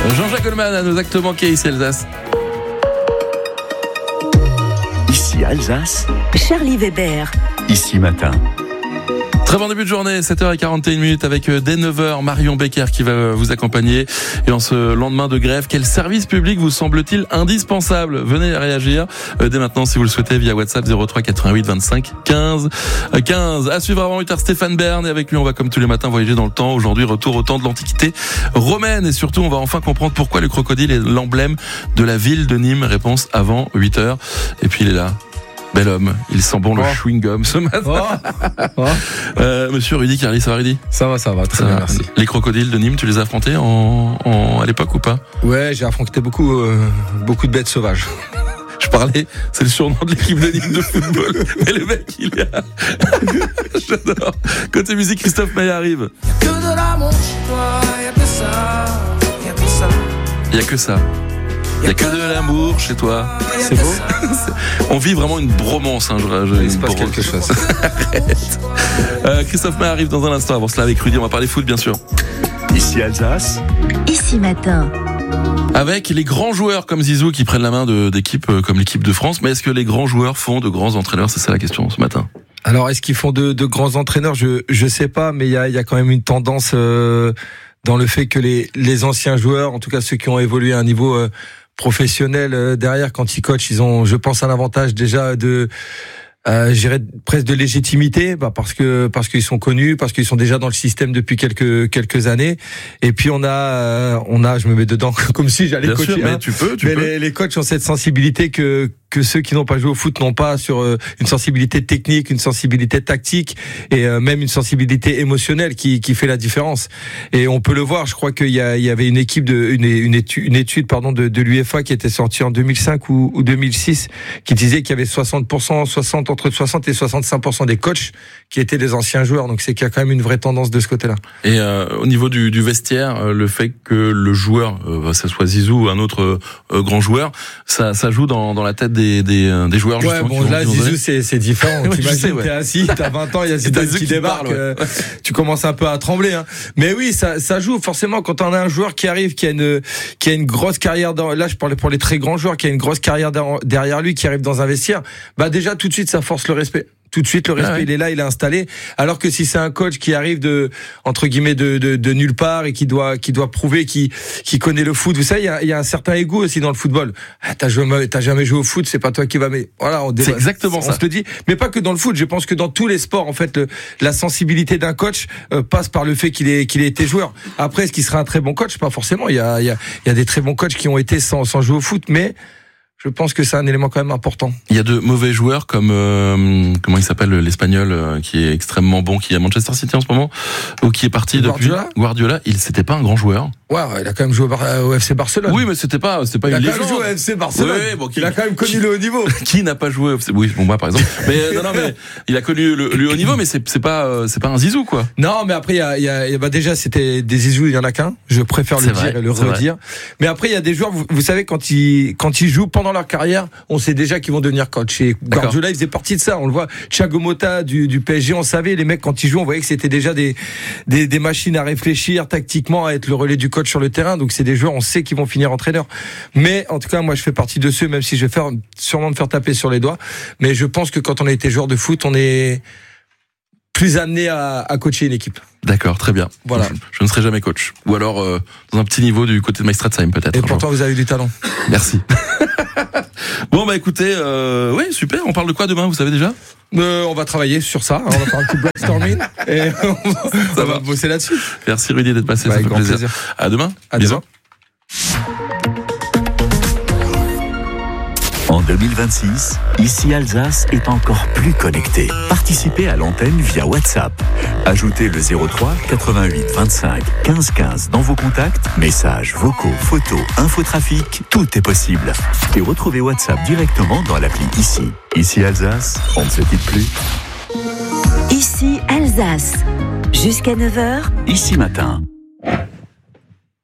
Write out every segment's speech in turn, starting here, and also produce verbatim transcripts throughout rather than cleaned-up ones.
Jean-Jacques Goldman à nos actes manqués ici Alsace. Ici Alsace. Charlie Weber. Ici Matin. Très bon début de journée, sept heures quarante et une minutes avec dès neuf heures Marion Becker qui va vous accompagner. Et en ce lendemain de grève, quel service public vous semble-t-il indispensable? Venez réagir dès maintenant si vous le souhaitez via WhatsApp zéro trois quatre-vingt-huit vingt-cinq quinze quinze. À suivre avant huit heures Stéphane Bern et avec lui on va comme tous les matins voyager dans le temps. Aujourd'hui retour au temps de l'Antiquité romaine et surtout on va enfin comprendre pourquoi le crocodile est l'emblème de la ville de Nîmes. Réponse avant huit heures. Et puis il est là. Bel homme, il sent bon le oh. chewing-gum ce matin. Oh. Oh. Euh, monsieur Rudy Carly, ça va Rudy? Ça va, ça va, très ça bien, va. merci. Les crocodiles de Nîmes, tu les as affrontés en, en, à l'époque ou pas? Ouais, j'ai affronté beaucoup, euh, beaucoup de bêtes sauvages. Je parlais, c'est le surnom de l'équipe de Nîmes de football. Mais le mec, il est là. J'adore. Côté musique, Christophe Maé arrive. Que de l'amour chez toi, y'a que ça, y'a que ça. Il y a que ça. Il n'y a que de l'amour chez toi. C'est beau. On vit vraiment une bromance. Hein, je, je, Il se passe quelque chose. Arrête. Euh, Christophe Maé arrive dans un instant. Avant cela, avec Rudy, on va parler foot, bien sûr. Ici Alsace. Ici Matin. Avec les grands joueurs comme Zizou qui prennent la main de, d'équipes comme l'équipe de France. Mais est-ce que les grands joueurs font de grands entraîneurs? C'est ça la question ce matin. Alors, est-ce qu'ils font de, de grands entraîneurs? Je je sais pas, mais il y a, il y a quand même une tendance euh, dans le fait que les, les anciens joueurs, en tout cas ceux qui ont évolué à un niveau... Euh, professionnels euh, derrière quand ils coachent, ils ont, je pense, un avantage déjà de, euh, je dirais presque de légitimité, bah parce que parce qu'ils sont connus, parce qu'ils sont déjà dans le système depuis quelques quelques années. Et puis on a euh, on a, je me mets dedans comme si j'allais Bien coacher. sûr, mais hein. tu peux, tu mais peux. Les, les coachs ont cette sensibilité que que ceux qui n'ont pas joué au foot n'ont pas, sur euh, une sensibilité technique, une sensibilité tactique et euh, même une sensibilité émotionnelle qui qui fait la différence. Et on peut le voir. Je crois qu'il y a il y avait une équipe de une une étude une étude pardon de de l'UEFA qui était sortie en deux mille cinq ou, ou deux mille six qui disait qu'il y avait soixante pour cent, soixante entre soixante et soixante-cinq pour cent des coachs qui étaient des anciens joueurs. Donc c'est qu'il y a quand même une vraie tendance de ce côté-là. Et euh, au niveau du, du vestiaire, euh, le fait que le joueur, euh, ça soit Zizou ou un autre euh, grand joueur, ça ça joue dans dans la tête des Des, des, des joueurs. Ouais, bon, là, Zizou, c'est, c'est différent. Ouais, T'imagines, sais, ouais. t'es assis, t'as vingt ans, il y a Zidane qui, qui débarque, parle, ouais. euh, tu commences un peu à trembler, hein. Mais oui, ça, ça joue forcément quand on a un joueur qui arrive, qui a une, qui a une grosse carrière dans, là, je parlais pour les très grands joueurs, qui a une grosse carrière derrière lui, qui arrive dans un vestiaire, bah, déjà, tout de suite, ça force le respect. Tout de suite, le respect, ah ouais. il est là, il est installé. Alors que si c'est un coach qui arrive de, entre guillemets, de, de, de nulle part et qui doit, qui doit prouver qu'il, qu'il connaît le foot. Vous savez, il y a, il y a un certain ego aussi dans le football. Ah, t'as joué, t'as jamais joué au foot, c'est pas toi qui va, mais voilà, on, c'est exactement on ça. On se le dit. Mais pas que dans le foot. Je pense que dans tous les sports, en fait, le, la sensibilité d'un coach euh, passe par le fait qu'il ait, qu'il ait été joueur. Après, est-ce qu'il sera un très bon coach? Pas forcément. Il y a, il y a, il y a des très bons coachs qui ont été sans, sans jouer au foot, mais je pense que c'est un élément quand même important. Il y a de mauvais joueurs comme euh, comment il s'appelle l'Espagnol euh, qui est extrêmement bon, qui est à Manchester City en ce moment, ou qui est parti Guardiola depuis Guardiola. Il c'était pas un grand joueur. Ouais, il a quand même joué au F C Barcelone. Oui, mais c'était pas, c'était pas il une légende. légende. Il a quand même joué au F C Barcelone. Oui, bon, qui, il a quand même connu qui, le haut niveau. Qui n'a pas joué au F C? Oui, bon moi par exemple. Mais euh, non, non, mais il a connu le, le haut niveau, mais c'est, c'est pas, euh, c'est pas un Zizou quoi. Non, mais après il y a, il y a, bah déjà c'était des Zizou, il y en a qu'un. Je préfère le c'est dire vrai, et le redire. Vrai. Mais après il y a des joueurs, vous, vous savez quand ils, quand ils jouent pendant leur carrière, on sait déjà qu'ils vont devenir coach. Et Guardiola, il faisait partie de ça. On le voit. Thiago Motta du, du P S G, on savait, les mecs, quand ils jouent, on voyait que c'était déjà des, des, des machines à réfléchir tactiquement, à être le relais du coach sur le terrain. Donc, c'est des joueurs, on sait qu'ils vont finir entraîneurs. Mais, en tout cas, moi, je fais partie de ceux, même si je vais faire, sûrement me faire taper sur les doigts. Mais je pense que quand on a été joueur de foot, on est plus amené à, à coacher une équipe. D'accord, très bien. Voilà. Je, je ne serai jamais coach. Ou alors, euh, dans un petit niveau du côté de Maestratsheim, peut-être. Et pourtant, vous avez du talent. Merci. Bon, bah écoutez, euh, oui, super. On parle de quoi demain, vous savez déjà? euh, On va travailler sur ça. On va faire un petit brainstorming et on va, ça on va bosser là-dessus. Merci Rudy d'être passé, bah, ça fait plaisir. plaisir. À demain. À demain. En deux mille vingt-six, Ici Alsace est encore plus connecté. Participez à l'antenne via WhatsApp. Ajoutez le zéro trois quatre-vingt-huit vingt-cinq quinze quinze dans vos contacts. Messages, vocaux, photos, infotrafic, tout est possible. Et retrouvez WhatsApp directement dans l'appli Ici. Ici Alsace, on ne se quitte plus. Ici Alsace. Jusqu'à neuf heures. Ici Matin.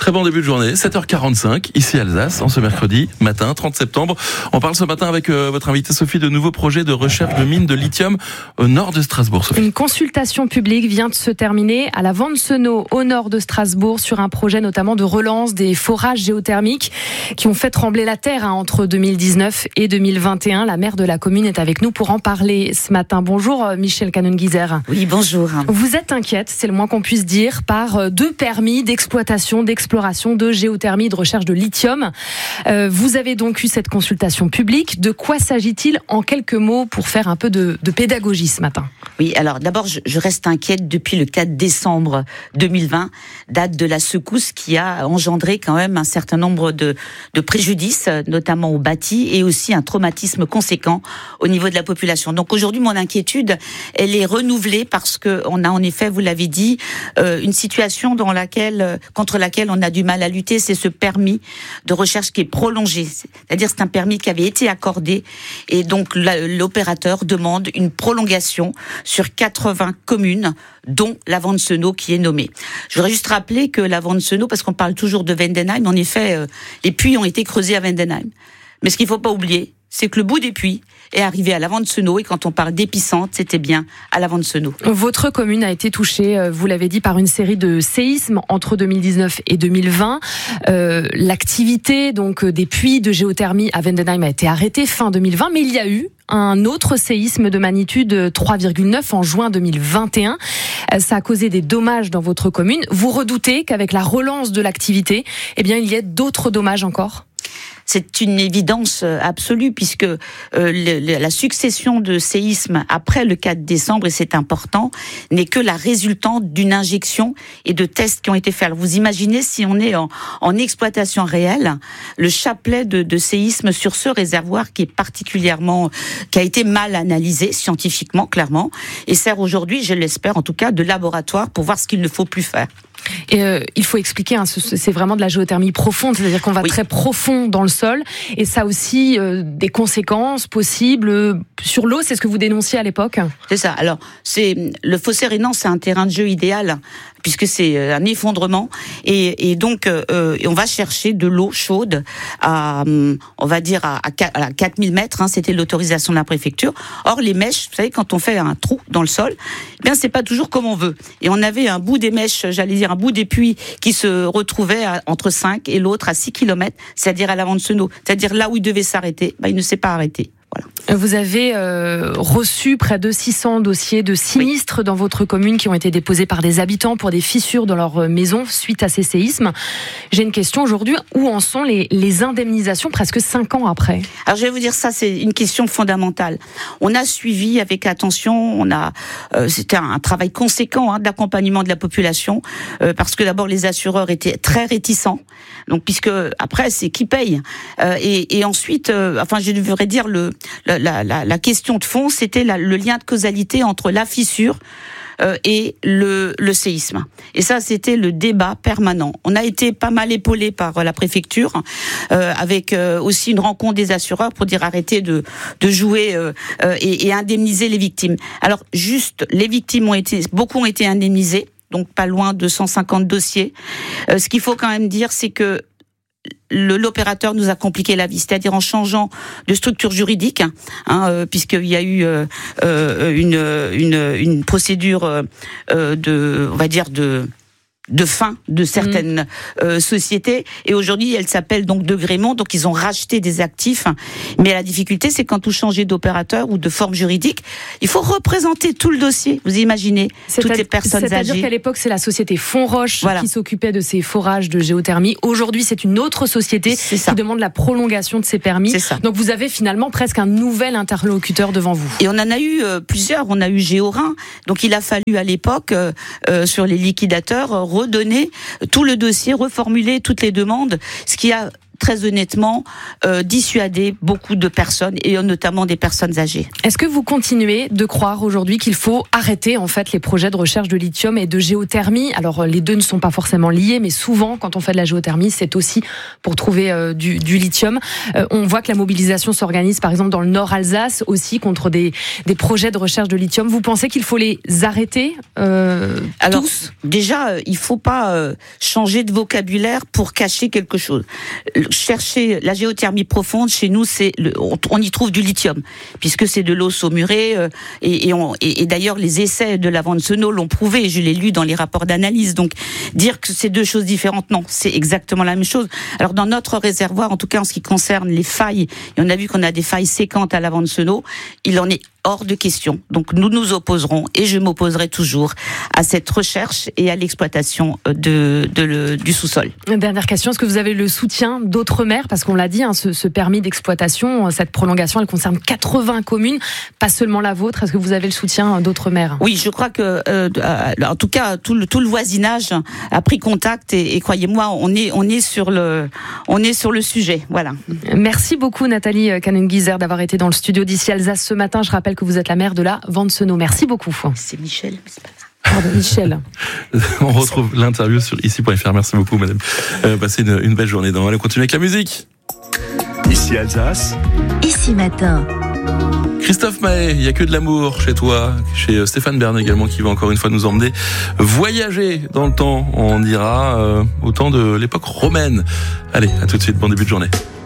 Très bon début de journée, sept heures quarante-cinq, ici Alsace, en ce mercredi matin, trente septembre. On parle ce matin avec euh, votre invitée Sophie de nouveaux projets de recherche de mines de lithium au nord de Strasbourg. Sophie. Une consultation publique vient de se terminer à la Vansenau, au nord de Strasbourg, sur un projet notamment de relance des forages géothermiques qui ont fait trembler la terre hein, entre deux mille dix-neuf et deux mille vingt et un. La maire de la commune est avec nous pour en parler ce matin. Bonjour Michel Canon-Guizer. Oui, bonjour. Vous êtes inquiète, c'est le moins qu'on puisse dire, par deux permis d'exploitation, d'exploration, de géothermie, de recherche de lithium. Euh, vous avez donc eu cette consultation publique. De quoi s'agit-il en quelques mots pour faire un peu de, de pédagogie ce matin? Oui, alors d'abord, je, je reste inquiète depuis le quatre décembre deux mille vingt, date de la secousse qui a engendré quand même un certain nombre de, de préjudices, notamment au bâti, et aussi un traumatisme conséquent au niveau de la population. Donc aujourd'hui, mon inquiétude, elle est renouvelée parce que on a en effet, vous l'avez dit, euh, une situation dans laquelle, contre laquelle on a du mal à lutter, c'est ce permis de recherche qui est prolongé. C'est-à-dire, c'est un permis qui avait été accordé, et donc l'opérateur demande une prolongation sur quatre-vingts communes, dont la Vansenau qui est nommée. Je voudrais juste rappeler que la Vansenau, parce qu'on parle toujours de Vendenheim, en effet, euh, les puits ont été creusés à Vendenheim. Mais ce qu'il ne faut pas oublier, c'est que le bout des puits est arrivé à la Vansenau, et quand on parle d'épicentre, c'était bien à la Vansenau. Votre commune a été touchée, vous l'avez dit, par une série de séismes entre deux mille dix-neuf et deux mille vingt. Euh, l'activité donc des puits de géothermie à Vendenheim a été arrêtée fin deux mille vingt, mais il y a eu un autre séisme de magnitude trois virgule neuf en juin deux mille vingt et un. Ça a causé des dommages dans votre commune. Vous redoutez qu'avec la relance de l'activité, eh bien, il y ait d'autres dommages encore ? C'est une évidence absolue puisque euh, le, la succession de séismes après le quatre décembre, et c'est important, n'est que la résultante d'une injection et de tests qui ont été faits. Alors vous imaginez si on est en, en exploitation réelle, le chapelet de, de séismes sur ce réservoir qui est particulièrement, qui a été mal analysé scientifiquement, clairement, et sert aujourd'hui, je l'espère en tout cas, de laboratoire pour voir ce qu'il ne faut plus faire. Et euh, il faut expliquer, hein, c'est vraiment de la géothermie profonde, c'est-à-dire qu'on va oui. très profond dans le sol, et ça a aussi euh, des conséquences possibles euh, sur l'eau. C'est ce que vous dénonciez à l'époque. C'est ça. Alors, c'est le fossé rhénan, c'est un terrain de jeu idéal puisque c'est un effondrement, et, et donc euh, on va chercher de l'eau chaude à, on va dire à, à quatre mille mètres. Hein, c'était l'autorisation de la préfecture. Or les mèches, vous savez, quand on fait un trou dans le sol, eh bien c'est pas toujours comme on veut. Et on avait un bout des mèches, j'allais dire un bout des puits qui se retrouvait à, entre cinq et l'autre à six kilomètres, c'est-à-dire à la Vansenau, c'est-à-dire là où il devait s'arrêter, bah, il ne s'est pas arrêté. Voilà. Vous avez euh, reçu près de six cents dossiers de sinistres oui. dans votre commune qui ont été déposés par des habitants pour des fissures dans leur maison suite à ces séismes. J'ai une question aujourd'hui, où en sont les, les indemnisations presque cinq ans après? Alors je vais vous dire ça, c'est une question fondamentale. On a suivi avec attention, on a, euh, c'était un, un travail conséquent hein, d'accompagnement de la population, euh, parce que d'abord les assureurs étaient très réticents, donc puisque après c'est qui paye, euh, et, et ensuite, euh, enfin je devrais dire le La, la, la question de fond, c'était la, le lien de causalité entre la fissure euh, et le, le séisme. Et ça, c'était le débat permanent. On a été pas mal épaulé par la préfecture, euh, avec euh, aussi une rencontre des assureurs pour dire arrêtez de, de jouer euh, euh, et, et indemniser les victimes. Alors, juste, les victimes ont été, beaucoup ont été indemnisées, donc pas loin de cent cinquante dossiers. Euh, ce qu'il faut quand même dire, c'est que Le, l'opérateur nous a compliqué la vie, c'est-à-dire en changeant de structure juridique, hein, euh, puisqu'il y a eu euh, euh, une, une, une procédure euh, de, on va dire de de fin de certaines mmh. euh, sociétés, et aujourd'hui elle s'appelle donc De Grémont, donc ils ont racheté des actifs, mais la difficulté c'est quand vous changez d'opérateur ou de forme juridique, il faut représenter tout le dossier, vous imaginez, c'est toutes à, les personnes c'est-à-dire âgées. C'est-à-dire qu'à l'époque c'est la société Fonroche voilà. qui s'occupait de ces forages de géothermie, aujourd'hui c'est une autre société qui demande la prolongation de ces permis, donc vous avez finalement presque un nouvel interlocuteur devant vous. Et on en a eu euh, plusieurs, on a eu Géorin, donc il a fallu à l'époque euh, euh, sur les liquidateurs redonner tout le dossier, reformuler toutes les demandes, ce qui a très honnêtement, euh, dissuader beaucoup de personnes, et notamment des personnes âgées. Est-ce que vous continuez de croire aujourd'hui qu'il faut arrêter en fait les projets de recherche de lithium et de géothermie ? Alors les deux ne sont pas forcément liés, mais souvent quand on fait de la géothermie, c'est aussi pour trouver euh, du, du lithium. Euh, on voit que la mobilisation s'organise par exemple dans le Nord Alsace aussi contre des, des projets de recherche de lithium. Vous pensez qu'il faut les arrêter euh, Alors, tous ? Déjà, euh, il faut pas euh, changer de vocabulaire pour cacher quelque chose. Chercher la géothermie profonde, chez nous, c'est le, on, on y trouve du lithium, puisque c'est de l'eau saumurée, euh, et, et, on, et, et d'ailleurs les essais de la Vansenau l'ont prouvé, je l'ai lu dans les rapports d'analyse. Donc dire que c'est deux choses différentes, non, c'est exactement la même chose. Alors dans notre réservoir, en tout cas en ce qui concerne les failles, et on a vu qu'on a des failles séquentes à la Vansenau, il en est hors de question. Donc nous nous opposerons, et je m'opposerai toujours à cette recherche et à l'exploitation de, de le, du sous-sol. Dernière question, est-ce que vous avez le soutien d'autres maires ? Parce qu'on l'a dit, hein, ce, ce permis d'exploitation, cette prolongation, elle concerne quatre-vingts communes, pas seulement la vôtre. Est-ce que vous avez le soutien d'autres maires ? Oui, je crois que, euh, en tout cas, tout le, tout le voisinage a pris contact, et, et croyez-moi, on est, on est sur le, on est sur le sujet. Voilà. Merci beaucoup Nathalie Canengizer d'avoir été dans le studio d'Ici Alsace ce matin. Je rappelle que vous êtes la maire de la Vansenau. Merci beaucoup. C'est Michel, mais c'est pas ça. Pardon, Michel. On retrouve l'interview sur ici point f r. Merci beaucoup, madame. Euh, passez une, une belle journée. Allez, on continue avec la musique. Ici Alsace. Ici Matin. Christophe Mahé, il n'y a que de l'amour chez toi, chez Stéphane Bern également, qui va encore une fois nous emmener voyager dans le temps. On ira euh, au temps de l'époque romaine. Allez, à tout de suite, bon début de journée.